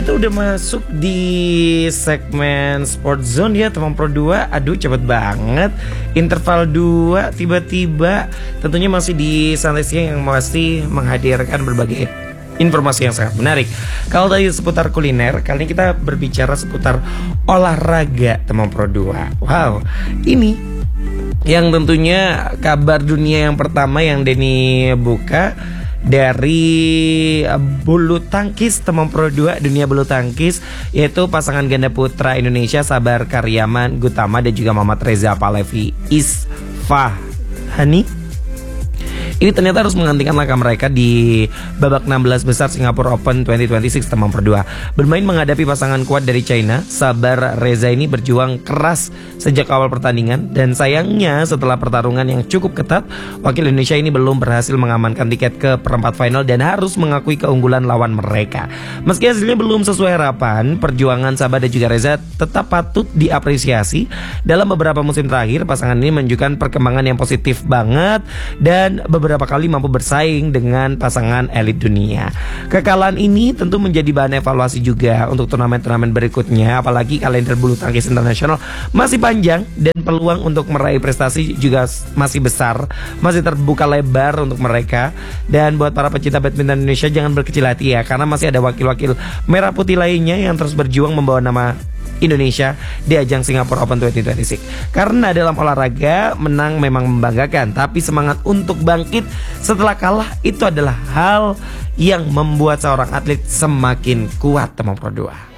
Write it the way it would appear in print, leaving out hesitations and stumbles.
kita udah masuk di segmen Sport Zone ya teman Pro 2. Aduh cepet banget. Interval 2 tiba-tiba tentunya masih di Santai Siang yang masih menghadirkan berbagai informasi yang sangat menarik. Kalau tadi seputar kuliner, kali ini kita berbicara seputar olahraga teman Pro 2. Wow, ini yang tentunya kabar dunia yang pertama yang Denny buka dari bulu tangkis teman Pro 2, dunia bulu tangkis, yaitu pasangan ganda putra Indonesia Sabar Karyaman Gutama dan juga Muhammad Reza Pahlavi Isfahani. Ini ternyata harus menghentikan langkah mereka di babak 16 besar Singapore Open 2026 teman Pro 2. Bermain menghadapi pasangan kuat dari China, Sabar Reza ini berjuang keras sejak awal pertandingan. Dan sayangnya setelah pertarungan yang cukup ketat, wakil Indonesia ini belum berhasil mengamankan tiket ke perempat final dan harus mengakui keunggulan lawan mereka. Meski hasilnya belum sesuai harapan, perjuangan Sabar dan juga Reza tetap patut diapresiasi. Dalam beberapa musim terakhir, pasangan ini menunjukkan perkembangan yang positif banget dan beberapa kali mampu bersaing dengan pasangan elit dunia. Kekalahan ini tentu menjadi bahan evaluasi juga untuk turnamen-turnamen berikutnya, apalagi kalender bulu tangkis internasional masih panjang dan peluang untuk meraih prestasi juga masih besar, masih terbuka lebar untuk mereka. Dan buat para pecinta badminton Indonesia jangan berkecil hati ya, karena masih ada wakil-wakil merah putih lainnya yang terus berjuang membawa nama Indonesia di ajang Singapore Open 2026. Karena dalam olahraga menang memang membanggakan, tapi semangat untuk bangkit setelah kalah itu adalah hal yang membuat seorang atlet semakin kuat teman Pro 2.